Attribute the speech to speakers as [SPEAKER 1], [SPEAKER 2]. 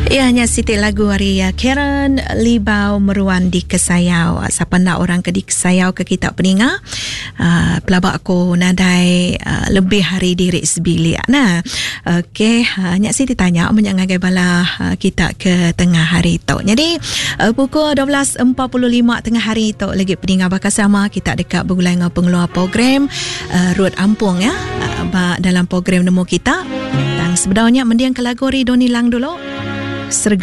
[SPEAKER 1] Ianya Siti lagu hari Karen Libau Meruan di Kesayau. Siapa nak orang ke di Kesayau ke kita peninga pelabak aku nadai lebih hari diri sebilik. Nah, okey, Nyak Siti tanya menyangai bala kita ke tengah hari tu. Jadi pukul 12.45 tengah hari tu lagi peninga bakal sama kita dekat bergulai dengan pengeluar program Ruat Ampung ya. Dalam program nemu kita. Dan sebenarnya mendiang ke lagu Ridho Nilang dulu. Serga